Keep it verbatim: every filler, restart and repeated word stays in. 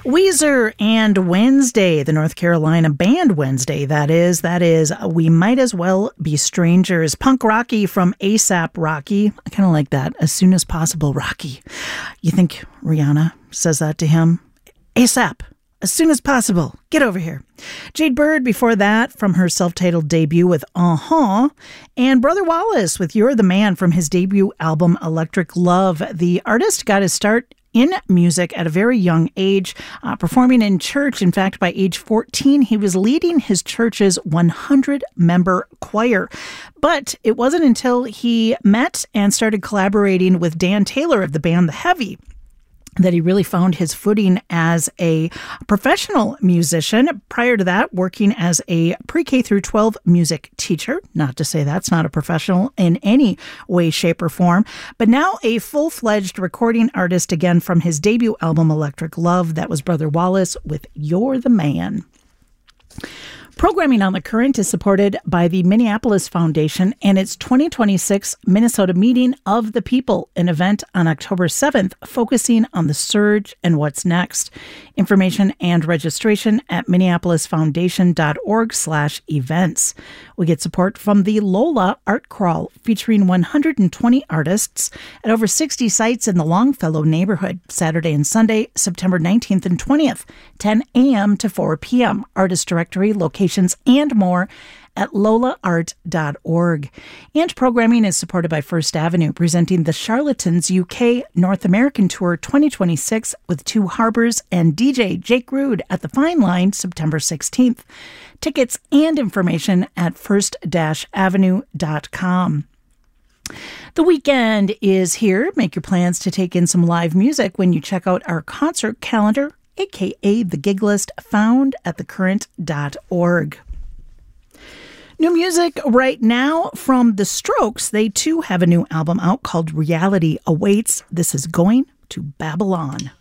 Weezer and Wednesday, the North Carolina band Wednesday, that is. That is, We Might As Well Be Strangers. Punk Rocky from ASAP Rocky. I kind of like that. As soon as possible, Rocky. You think Rihanna says that to him? ASAP. As soon as possible. Get over here. Jade Bird before that from her self-titled debut with Uh-huh. And Brother Wallace with You're the Man from his debut album Electric Love. The artist got his start in music at a very young age, uh, performing in church. In fact, by age fourteen, he was leading his church's one hundred member choir. But it wasn't until he met and started collaborating with Dan Taylor of the band The Heavy that he really found his footing as a professional musician. Prior to that, working as a pre-K through twelve music teacher. Not to say that's not a professional in any way, shape, or form. But now a full-fledged recording artist again from his debut album, Electric Love. That was Brother Wallace with You're the Man. Programming on The Current is supported by the Minneapolis Foundation and its twenty twenty-six Minnesota Meeting of the People, an event on October seventh focusing on the surge and what's next. Information and registration at minneapolisfoundation.org slash events. We get support from the Lola Art Crawl, featuring one hundred twenty artists at over sixty sites in the Longfellow neighborhood, Saturday and Sunday, September nineteenth and twentieth, ten a.m. to four p.m. Artist directory, locations, and more at lola art dot org. And programming is supported by First Avenue, presenting the Charlatans U K North American Tour twenty twenty-six with Two Harbors and D J Jake Rude at the Fine Line September sixteenth. Tickets and information at first avenue dot com. The weekend is here. Make your plans to take in some live music when you check out our concert calendar, aka the Gig List, found at the current dot org. New music right now from The Strokes. They too have a new album out called Reality Awaits. This is Going to Babylon.